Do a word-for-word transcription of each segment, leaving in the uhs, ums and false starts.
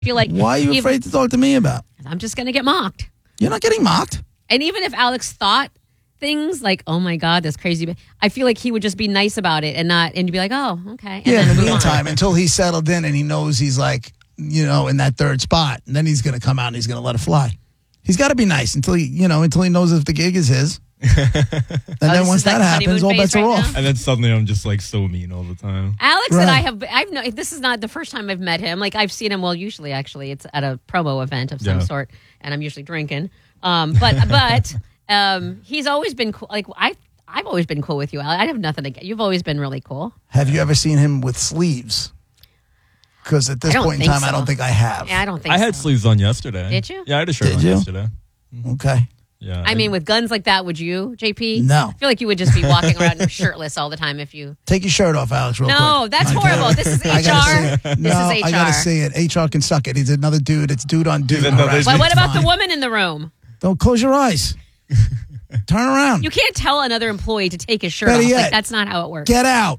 feel like Why are you if- afraid to talk to me about? I'm just going to get mocked. You're not getting mocked. And even if Alex thought things like, oh my God, that's crazy, I feel like he would just be nice about it and not, and you'd be like, oh, okay. And Yeah, in then the move on. meantime, until he's settled in and he knows he's like, you know, in that third spot, and then he's going to come out and he's going to let it fly. He's got to be nice until he, you know, until he knows if the gig is his. And Oh, then this once is like that happens, honeymoon all phase bets are right off. now? And then suddenly I'm just like so mean all the time. Alex Right. and I have, I've no, this is not the first time I've met him. Like I've seen him, well, usually actually it's at a promo event of some Yeah. sort, and I'm usually drinking. Um, but, but um, he's always been cool. Like I, I've always been cool with you, Alex. I have nothing against. You've always been really cool. Have you ever seen him with sleeves? Because at this I don't point in think time, I so. don't think I have. Yeah, I don't think I had so. sleeves on yesterday. Did you? Yeah, I had a shirt Did on you? yesterday. Okay. Yeah. I mean, with guns like that, would you, J P? No. I feel like you would just be walking around shirtless all the time if you. Take your shirt off, Alex, real No, quick. that's I horrible. can't- This is I gotta see H R. it. This No, is H R. I gotta see it. H R can suck it. He's another dude. It's dude on dude. He's another harassment. Well, what It's about fine. the woman in the room? Don't close your eyes. Turn around. You can't tell another employee to take his shirt Better off. yet, Like, that's not how it works. Get out.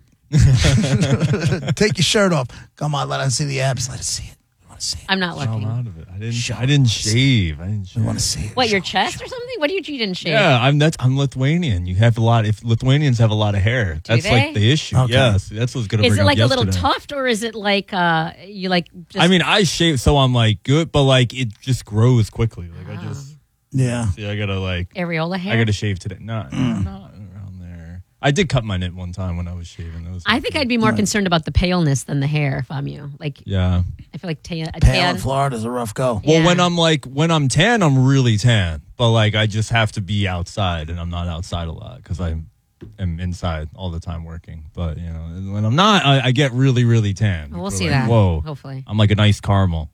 Take your shirt off. Come on, let us see the abs. Let us see it. We want to see it. I'm not I'm looking. out of it. I didn't. Show I didn't us. shave. I didn't. We Shave. want to see it. What, your Show- chest show- or something? What do you, you didn't shave? Yeah, I'm that's I'm Lithuanian. You have a lot. If Lithuanians have a lot of hair, that's they? like the issue. Okay. Yes, that's what's gonna Is bring it up like a little yesterday. tuft or is it like uh you like just I mean, I shave, so I'm like good, but like it just grows quickly. Like I just Yeah. see, I gotta like areola hair? I gotta shave today. Not Mm. not around there. I did cut my knit one time when I was shaving. That was I think I'd be more concerned about the paleness than the hair if I'm you. Like yeah. I feel like tan, a Pale tan. in Florida's a rough go. Well, Yeah. when I'm like when I'm tan, I'm really tan. But like I just have to be outside, and I'm not outside a lot because I am inside all the time working. But you know, when I'm not, I, I get really, really tan. Well, we'll People see are like, that. Whoa, Hopefully. I'm like a nice caramel.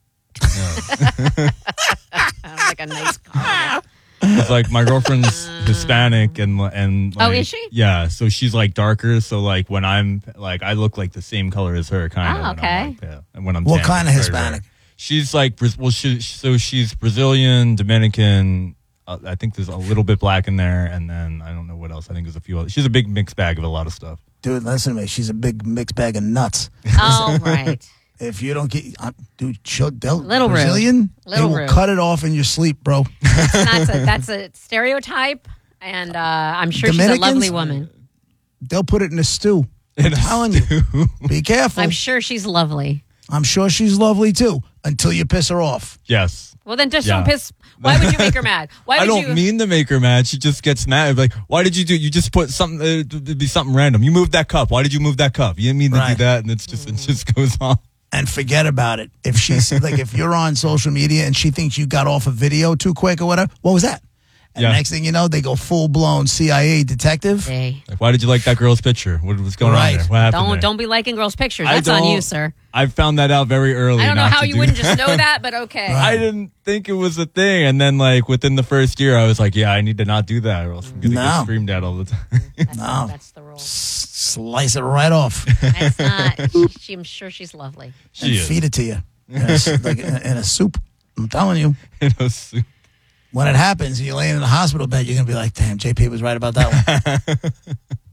I'm like a nice car. It's like my girlfriend's Hispanic and and like, Oh, is she? Yeah, so she's like darker. So like when I'm like I look like the same color as her, kind of. Oh, okay. Yeah, and when I'm What tan, kind of it's very Hispanic? rare. She's like Braz- well, she so she's Brazilian, Dominican. Uh, I think there's a little bit black in there, and then I don't know what else. I think there's a few other. She's a big mixed bag of a lot of stuff. Dude, listen to me. She's a big mixed bag of nuts. Oh, right. If you don't get, uh, dude, chill, they'll, Little rude. Brazilian, Little they will rude. cut it off in your sleep, bro. That's a, that's a stereotype, and uh, I'm sure she's a Dominicans? lovely woman. They'll put it in a stew. In I'm a telling you, be careful. I'm sure she's lovely. I'm sure she's lovely too, until you piss her off. Yes. Well, then just Yeah. don't piss. Why would you make her mad? Why would I don't you? mean to make her mad. She just gets mad. Like, why did you do? You just put something. Uh, it'd be something random. You moved that cup. Why did you move that cup? You didn't mean to Right. do that, and it's just it just goes on. And forget about it. If she's like, if you're on social media and she thinks you got off a video too quick or whatever, what was that? And Yeah. next thing you know, they go full blown C I A detective. Hey, Like, why did you like that girl's picture? What was going Right. on there? What happened don't there? don't be liking girls' pictures. I That's on don't- you, sir. I found that out very early. I don't know not how to you do wouldn't that. just know that, but okay. I didn't think it was a thing, and then like within the first year, I was like, "Yeah, I need to not do that, or else I'm gonna No. get screamed at all the time." That's, No. that's the rule. S- Slice it right off That's not. she, she, I'm sure she's lovely. She and is. feed it to you in a, s- like in a, in a soup. I'm telling you. You know, so- When it happens, you're laying in the hospital bed, you're going to be like, damn, J P was right about that one.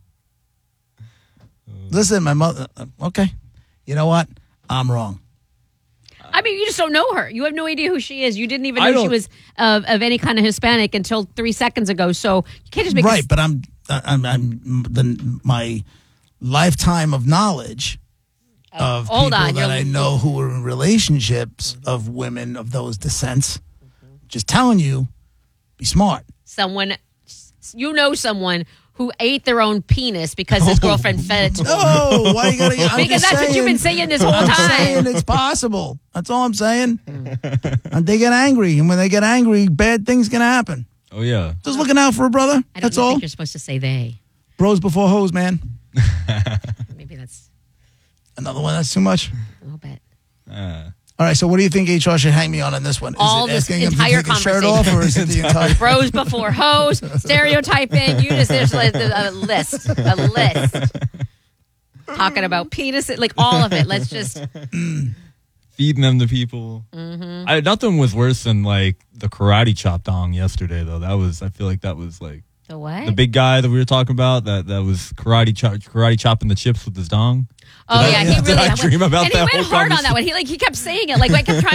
Listen, my mother, uh, okay. You know what? I'm wrong. I mean, you just don't know her. You have no idea who she is. You didn't even I know she don't- was of, of any kind of Hispanic until three seconds ago. So you can't just make Right, this- but I'm, I'm, I'm the, my lifetime of knowledge of hold people on, that you're- I know who are in relationships of women of those descents. Just telling you, be smart. someone, you know, someone who ate their own penis because his girlfriend fed it to him. Oh, why you gotta? I'm Because just that's what you've been saying- saying this whole I'm time. saying it's possible. That's all I'm saying. And they get angry, and when they get angry, bad things can happen. oh yeah, Just looking out for a brother. I don't That's think all. you're supposed to say they. Bros before hoes, man. Maybe that's Another one. That's too much. a little bit. uh, All right. So, what do you think H R should hang me on in this one? Is All it this asking him to entire take his shirt off, or is it the entire? Bros before hoes, stereotyping. You just there's like a list, a list. Talking about penis, like all of it. Let's just. feeding them to people. Mm-hmm. I, nothing was worse than like the karate chop dong yesterday, though. That was I feel like that was like The what? The big guy that we were talking about that, that was karate chop, karate chopping the chips with his dong. Oh Did yeah, I, he did really I went, dream about and that he whole went hard on that conversation? one. He like he kept saying it. Like I kept trying